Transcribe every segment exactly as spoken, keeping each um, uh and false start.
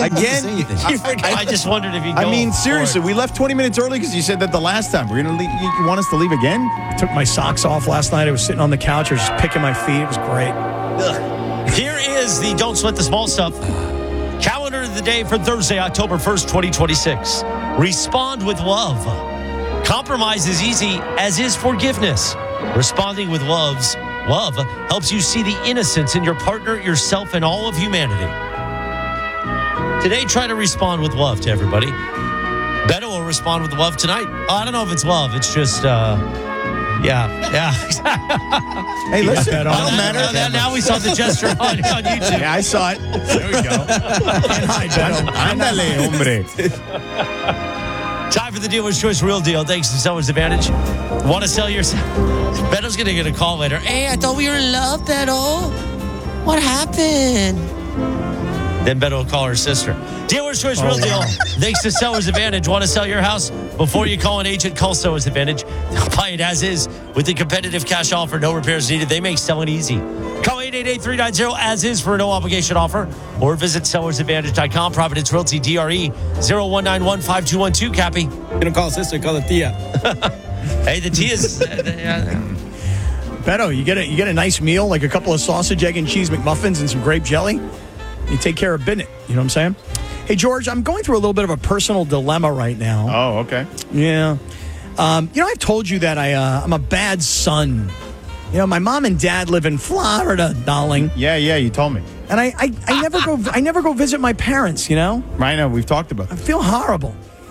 Again? Say anything. I, I just wondered if you. I mean, seriously, we left twenty minutes early because you said that the last time. We're gonna leave, you want us to leave again? I took my socks off last night. I was sitting on the couch. I was just picking my feet. It was great. Here is the Don't Sweat the Small Stuff calendar of the day for Thursday, October first, twenty twenty-six. Respond with love. Compromise is easy, as is forgiveness. Responding with love's love helps you see the innocence in your partner, yourself, and all of humanity. Today, try to respond with love to everybody. Beto will respond with love tonight. Oh, I don't know if it's love. It's just, uh, yeah, yeah. Hey, listen, Beto. I don't matter. Now, now, now we saw the gesture on, on YouTube. Yeah, I saw it. There we go. Hi, Beto. Ándale, hombre. Time for the Dealer's Choice Real Deal. Thanks to Seller's Advantage. Want to sell your... Beto's going to get a call later. Hey, I thought we were in love, Beto. What happened? Then Beto will call her sister. Dealer's Choice Real Oh, Deal. wow. Thanks to Seller's Advantage. Want to sell your house? Before you call an agent, call Seller's Advantage. They'll buy it as is with the competitive cash offer. No repairs needed. They make selling easy. Call eight eight eight, three nine zero as is for a no obligation offer, or visit sellers advantage dot com. Providence Realty, D R E zero one nine one five two one two. Cappy. You don't call sister, call the tia. Hey, the tea is... Uh, Beto, you get a you get a nice meal, like a couple of sausage, egg, and cheese McMuffins and some grape jelly. You take care of business. You know what I'm saying? Hey, George, I'm going through a little bit of a personal dilemma right now. Oh, okay. Yeah. Um, you know, I've told you that I, uh, I'm a bad son. You know, my mom and dad live in Florida, darling. Yeah, yeah, you told me. And I, I, I never go I never go visit my parents, you know? I know, we've talked about I this. feel horrible.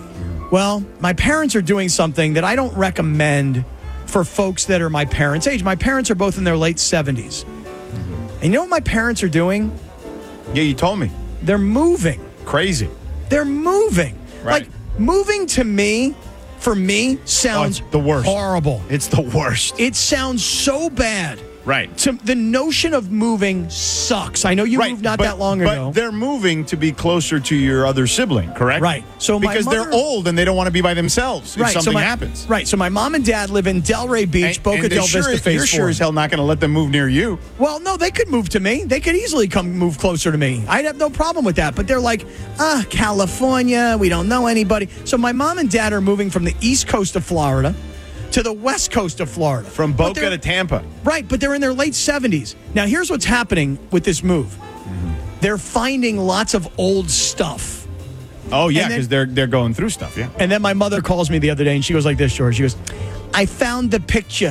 Well, my parents are doing something that I don't recommend for folks that are my parents' age. My parents are both in their late seventies. And you know what my parents are doing? Yeah, you told me. They're moving. Crazy. They're moving. Right. Like, moving to me, for me, sounds Oh, it's the worst. horrible. It's the worst. It sounds so bad. Right. To, the notion of moving sucks. I know you Right, moved not but- that long but ago. they're moving to be closer to your other sibling, correct? Right. So my because mother- they're old and they don't want to be by themselves if right, something so my, happens. Right. So my mom and dad live in Delray Beach, And- Boca and del they're sure, Vista, Phase You're sure four. as hell not going to let them move near you. Well, no, they could move to me. They could easily come move closer to me. I'd have no problem with that. But they're like, ah, California, we don't know anybody. So my mom and dad are moving from the east coast of Florida to the west coast of Florida. From But Boca they're- to Tampa. Right, but they're in their late seventies. Now, here's what's happening with this move. Mm-hmm. They're finding lots of old stuff. Oh, yeah, And then- because they're, they're going through stuff, yeah. And then my mother calls me the other day, and she goes like this, George. She goes, I found the picture.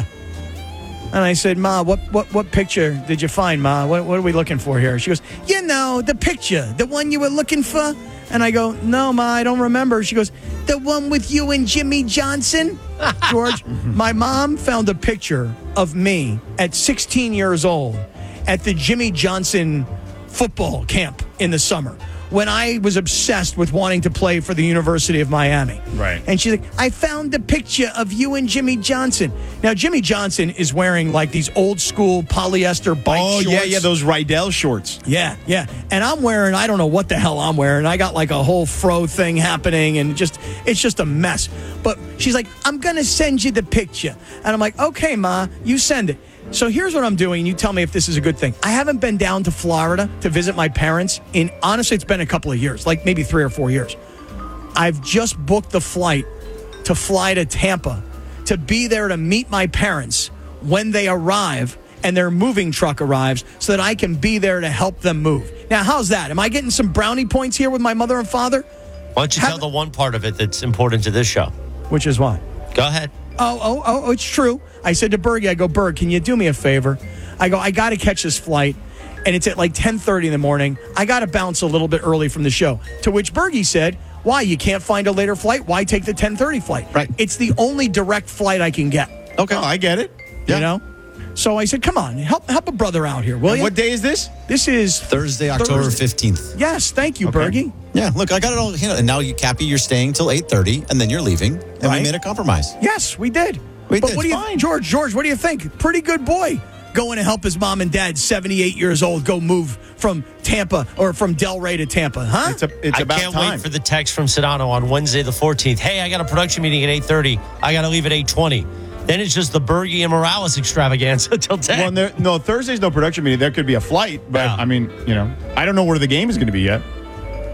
And I said, Ma, what, what, what picture did you find, Ma? What, what are we looking for here? She goes, you know, the picture, the one you were looking for. And I go, no, Ma, I don't remember. She goes, the one with you and Jimmy Johnson? George, my mom found a picture of me at sixteen years old at the Jimmy Johnson football camp in the summer when I was obsessed with wanting to play for the University of Miami. Right. And she's like, I found the picture of you and Jimmy Johnson. Now, Jimmy Johnson is wearing like these old school polyester bike Oh, shorts. yeah, yeah, those Rydell shorts. Yeah, yeah. And I'm wearing, I don't know what the hell I'm wearing. I got like a whole fro thing happening and just, it's just a mess. But she's like, I'm going to send you the picture. And I'm like, okay, Ma, you send it. So here's what I'm doing. You tell me if this is a good thing. I haven't been down to Florida to visit my parents in, honestly, it's been a couple of years, like maybe three or four years. I've just booked the flight to fly to Tampa to be there to meet my parents when they arrive and their moving truck arrives so that I can be there to help them move. Now, how's that? Am I getting some brownie points here with my mother and father? Why don't you Have- tell the one part of it that's important to this show? Which is what? Go ahead. Oh, oh, oh, it's true. I said to Bergie, I go, Berg, can you do me a favor? I go, I got to catch this flight, and it's at like ten thirty in the morning. I got to bounce a little bit early from the show. To which Bergie said, why? You can't find a later flight? Why take the ten thirty flight? Right. It's the only direct flight I can get. Okay. Oh, I get it. Yeah. You know? So I said, come on, help help a brother out here, will And you? what day is this? This is Thursday, October Thursday. fifteenth. Yes, thank you, Okay. Bergie. Yeah, look, I got it all handled. And now, you, Cappy, you're staying till eight thirty, and then you're leaving, and Right. we made a compromise. Yes, we did. We but did, what do you, fine. George? George, what do you think? Pretty good boy, going to help his mom and dad, seventy-eight years old, go move from Tampa or from Delray to Tampa, huh? It's, a, it's I about can't time. wait for the text from Sedano on Wednesday the fourteenth. Hey, I got a production meeting at eight thirty. I got to leave at eight twenty. Then it's just the Bergie and Morales extravaganza until ten. Well, there, no, Thursday's no production meeting. There could be a flight, but Yeah. I mean, you know, I don't know where the game is going to be yet.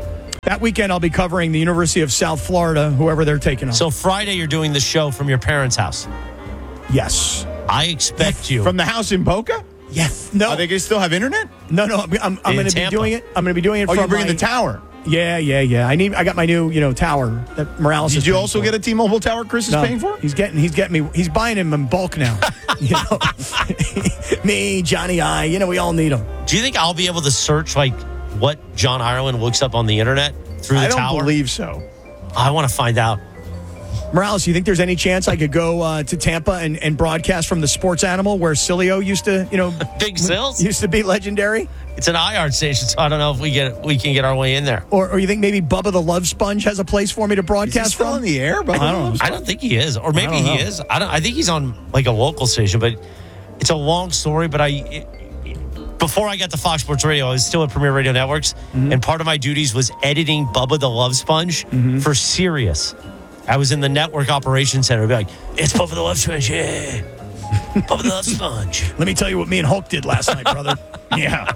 That weekend, I'll be covering the University of South Florida, whoever they're taking on. So Friday, you're doing the show from your parents' house. yes. I expect you. From the house in Boca? Yes. No. Are they going to still have internet? no, no. I'm, I'm, I'm In going to be Tampa. doing it. I'm going to be doing it Oh, from you're bringing my, the tower. Yeah, yeah, yeah. I need. I got my new, you know, tower that Morales. Did is you paying also for. get a T-Mobile tower Chris is No, paying for? He's getting. He's getting me. He's buying him in bulk now. you know, me, Johnny, I. You know, we all need him. Do you think I'll be able to search like what John Ireland looks up on the internet through the I don't tower? believe so. I want to find out. Morales, you think there's any chance I could go uh, to Tampa and, and broadcast from the Sports Animal where Cilio used to, you know, Big Sills? used to be legendary? It's an iHeart station, so I don't know if we get we can get our way in there. Or, or you think maybe Bubba the Love Sponge has a place for me to Is he broadcast still from? in the air? But I don't know. I don't think he is, or maybe I don't he know. is. I don't. I think he's on like a local station, but it's a long story. But I, it, before I got to Fox Sports Radio, I was still at Premier Radio Networks, Mm-hmm. and part of my duties was editing Bubba the Love Sponge for Sirius. I was in the network operations center. I'd be like, "It's Bubba the Love Sponge, yeah, Bubba the Love Sponge." Let me tell you what me and Hulk did last night, brother. Yeah.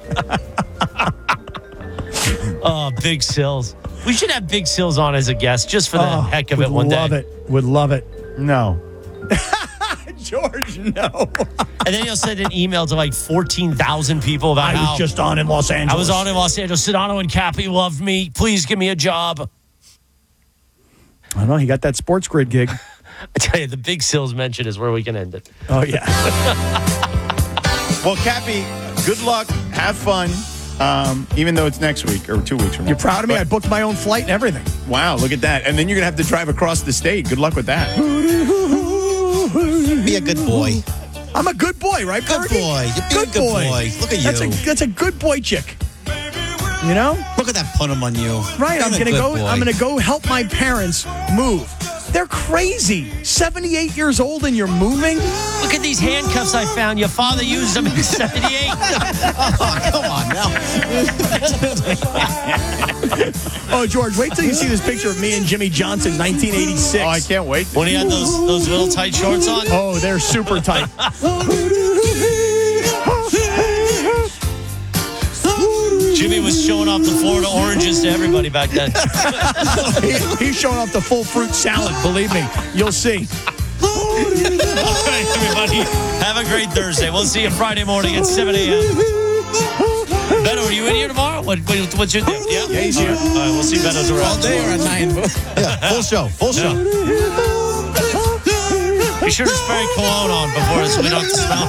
Oh, Big Sills. We should have Big Sills on as a guest just for the Oh, heck of would it one love day. it. Would love it. No. George, no. And then he'll send an email to like fourteen thousand people about I how was just on in Los Angeles. I was on in Los Angeles. Sedano and Cappy loved me. Please give me a job. I don't know. He got that sports grid gig. I tell you, the Big Sills mention is where we can end it. Oh, yeah. Well, Cappy, good luck. Have fun. Um, even though it's next week or two weeks from now. You're proud of me? But- I booked my own flight and everything. Wow, look at that. And then you're going to have to drive across the state. Good luck with that. Be a good boy. I'm a good boy, right, Good Berkey? boy. You're being a good boy. Look at That's a, you. that's a good boy chick. You know? Look at that punum on you. Right. I'm You're a gonna good go. boy. I'm gonna go help my parents move. They're crazy. seventy-eight years old and you're moving? Look at these handcuffs I found. Your father used them in seventy-eight. Oh, come on now. Oh, George, wait till you see this picture of me and Jimmy Johnson, nineteen eighty-six. Oh, I can't wait. When he had those those little tight shorts on. Oh, they're super tight. Jimmy was showing off the Florida oranges to everybody back then. He- he's showing off the full fruit salad. Believe me, you'll see. All right, everybody. Have a great Thursday. We'll see you Friday morning at seven a.m. Beto, are you in here tomorrow? What, what, what's your deal? Yeah, Yeah, he's here. All right, we'll see Beto All around. day or at nine. Yeah, full show. Full show. Be sure to spray cologne on before this. We don't smell.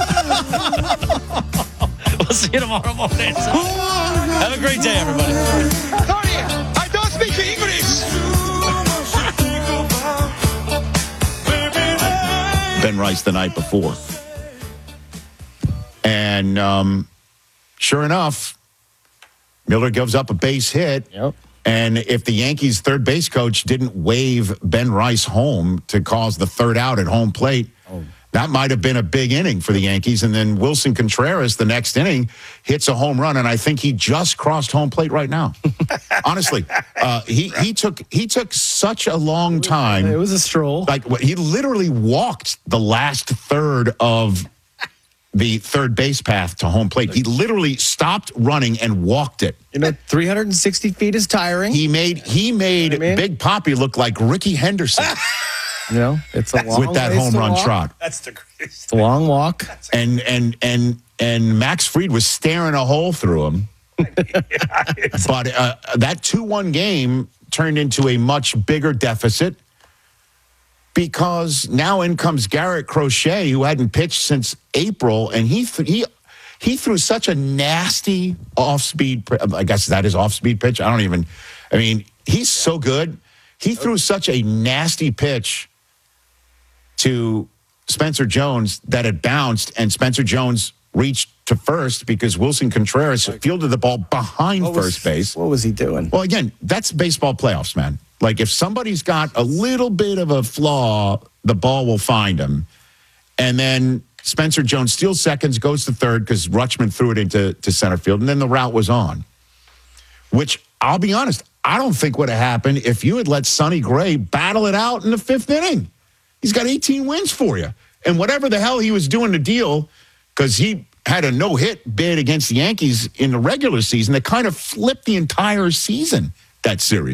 We'll see you tomorrow morning. Have a great day, everybody. Sorry, I don't speak English. Ben Rice the night before. And um, sure enough, Miller gives up a base hit. Yep. And if the Yankees' third base coach didn't wave Ben Rice home to cause the third out at home plate, that might have been a big inning for the Yankees. And then Wilson Contreras, the next inning, hits a home run, and I think he just crossed home plate right now. Honestly, uh, he he took he took such a long time. It was a stroll. Like what- he literally walked the last third of the third base path to home plate. He literally stopped running and walked it. You know, three hundred sixty feet is tiring. He made he made I mean? Big Poppy look like Ricky Henderson You know, it's a long with that ways home to run walk. trot. It's a long walk. And and and and Max Fried was staring a hole through him. But uh, that two one game turned into a much bigger deficit because now in comes Garrett Crochet, who hadn't pitched since April, and he th- he he threw such a nasty off-speed. I guess that is off-speed pitch. I don't even. I mean, he's so good. He threw such a nasty pitch to Spencer Jones that it bounced, and Spencer Jones reached to first because Wilson Contreras fielded the ball behind What was- first base. What was he doing? Well, again, that's baseball playoffs, man. Like if somebody's got a little bit of a flaw, the ball will find him. And then Spencer Jones steals seconds, goes to third because Rutschman threw it into to center field, and then the route was on. Which, I'll be honest, I don't think would have happened if you had let Sonny Gray battle it out in the fifth inning. He's got eighteen wins for you. And whatever the hell he was doing to deal, because he had a no-hit bid against the Yankees in the regular season that kind of flipped the entire season, that series.